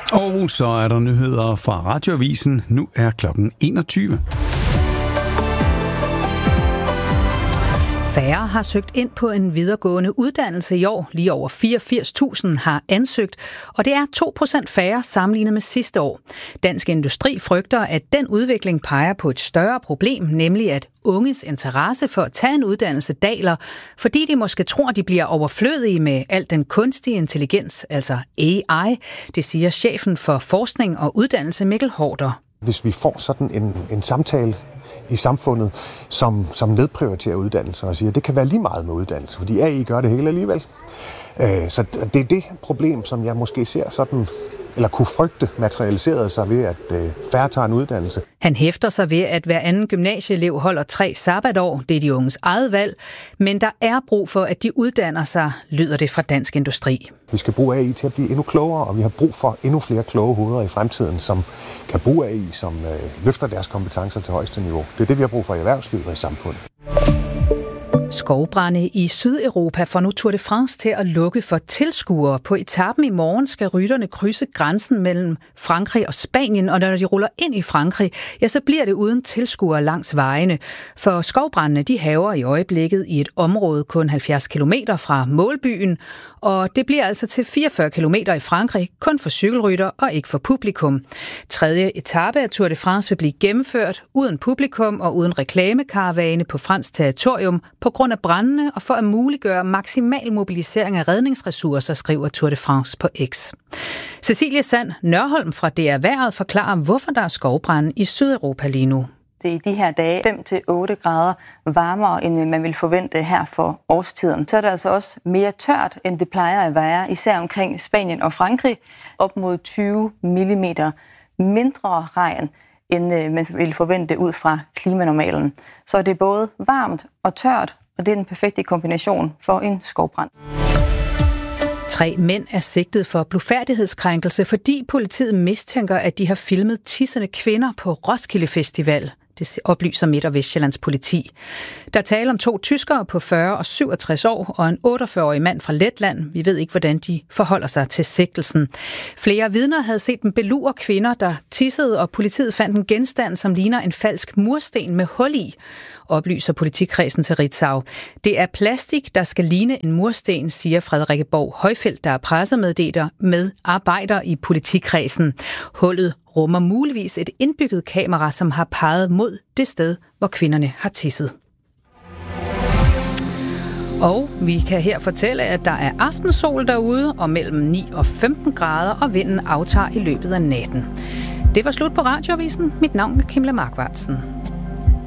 Og så er der nyheder fra Radioavisen. Nu er klokken 21. Færre har søgt ind på en videregående uddannelse i år. Lige over 84.000 har ansøgt, og det er 2% færre sammenlignet med sidste år. Dansk Industri frygter, at den udvikling peger på et større problem, nemlig at unges interesse for at tage en uddannelse daler, fordi de måske tror, de bliver overflødige med al den kunstige intelligens, altså AI. Det siger chefen for forskning og uddannelse, Mikkel Haarder. Hvis vi får sådan en samtale i samfundet, som nedprioriterer uddannelse og siger, at det kan være lige meget med uddannelse, fordi AI gør det hele alligevel. Så det er det problem, som jeg måske ser sådan, eller kunne frygte materialiseret sig ved, at færre tager en uddannelse. Han hæfter sig ved, at hver anden gymnasieelev holder 3 sabbatår. Det er de unges eget valg, men der er brug for, at de uddanner sig, lyder det fra Dansk Industri. Vi skal bruge AI til at blive endnu klogere, og vi har brug for endnu flere kloge hoveder i fremtiden, som kan bruge AI, som løfter deres kompetencer til højeste niveau. Det er det, vi har brug for i erhvervslivet og i samfundet. Skovbrande i Sydeuropa får nu Tour de France til at lukke for tilskuere. På etapen i morgen skal rytterne krydse grænsen mellem Frankrig og Spanien, og når de ruller ind i Frankrig, ja, så bliver det uden tilskuere langs vejene. For skovbrandene, de hærger i øjeblikket i et område kun 70 km fra målbyen, og det bliver altså til 44 km i Frankrig, kun for cykelrytter og ikke for publikum. Tredje etape af Tour de France vil blive gennemført uden publikum og uden reklamekaravane på fransk territorium på grund af brandene og for at muliggøre maksimal mobilisering af redningsressourcer, skriver Tour de France på X. Cecilie Sand Nørholm fra DR Vejret forklarer, hvorfor der er skovbrande i Sydeuropa lige nu. Det er i de her dage 5-8 grader varmere, end man vil forvente her for årstiden. Så er det altså også mere tørt, end det plejer at være, især omkring Spanien og Frankrig. Op mod 20 mm mindre regn, end man vil forvente ud fra klimanormalen. Så det er både varmt og tørt, og det er den perfekte kombination for en skovbrand. 3 mænd er sigtet for blufærdighedskrænkelse, fordi politiet mistænker, at de har filmet tissende kvinder på Roskilde Festival. Det oplyser Midt- og Vestsjællands politi. Der taler om 2 tyskere på 40 og 67 år og en 48-årig mand fra Letland. Vi ved ikke, hvordan de forholder sig til sigtelsen. Flere vidner havde set dem belure kvinder, der tissede, og politiet fandt en genstand, som ligner en falsk mursten med hul i, oplyser politikredsen til Ritzau. Det er plastik, der skal ligne en mursten, siger Frederikke Borg Højfeldt, der er pressemedarbejder i politikredsen. Hullet rummer muligvis et indbygget kamera, som har peget mod det sted, hvor kvinderne har tisset. Og vi kan her fortælle, at der er aftensol derude, og mellem 9 og 15 grader, og vinden aftager i løbet af natten. Det var slut på Radioavisen. Mit navn er Kimle Markvartsen.